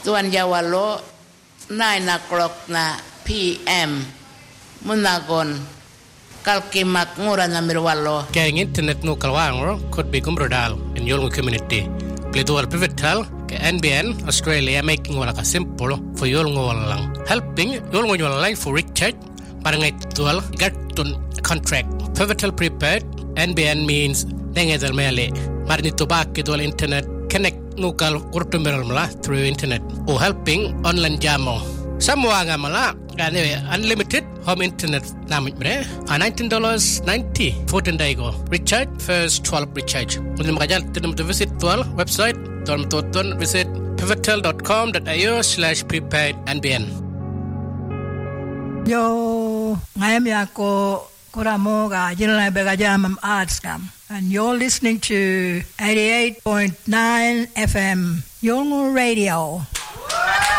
tuan Jawalo 9 o'clock na PM munagon kalkimak ngura na mirwalo kaya internet no kalwang could be kumbrodal in your community Plitual pivotal ke NBN Australia making wala ka simple for your lang helping your life for recharge parang itual get to contract pivotal prepaid NBN means dengadal mele marnito bak itual internet connect nukal urtumeral mala through internet or helping online jamo samwa nga mala kanwe unlimited home internet namit bre $19.90 14 day go recharge first 12 recharge mudin makajal tinum to visit tual website ton visit pivotal.com.au/prepaid NBN yo ngayam yako koramo ga jinla bega jamam arts kam and you're listening to 88.9 FM Yolngu Radio